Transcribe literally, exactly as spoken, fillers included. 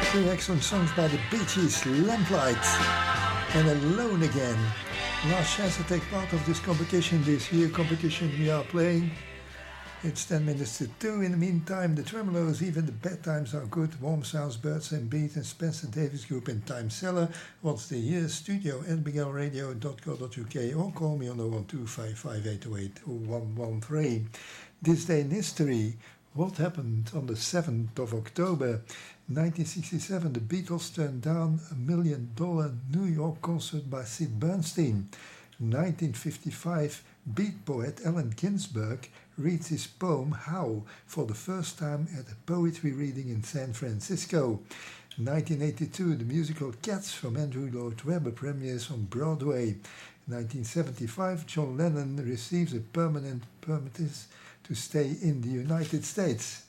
Two excellent songs by the Bee Gees, Lamplight and Alone Again. Last chance to take part of this competition, this year competition we are playing. It's ten minutes to two. In the meantime, the Tremolos, Even the Bad Times Are Good, Warm Sounds, Birds and Beat, and Spencer Davis Group in Time Seller. What's the year? Studio at miguel radio dot co dot uk or call me on oh one two five five eight oh eight oh one one three. This day in history. What happened on the seventh of October nineteen sixty-seven? The Beatles turned down a million dollar New York concert by Sid Bernstein. nineteen fifty-five, beat poet Allen Ginsberg reads his poem How for the first time at a poetry reading in San Francisco. nineteen eighty-two, the musical Cats from Andrew Lloyd Webber premieres on Broadway. nineteen seventy-five, John Lennon receives a permanent permit to stay in the United States.